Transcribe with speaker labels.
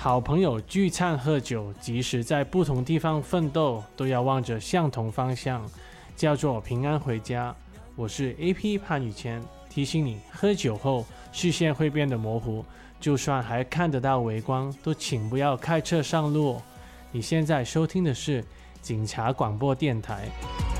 Speaker 1: 好朋友聚餐喝酒，即使在不同地方奋斗，都要望着相同方向，叫做平安回家。我是 AP 潘宇谦，提醒你喝酒后视线会变得模糊，就算还看得到微光，都请不要开车上路哦。你现在收听的是警察广播电台。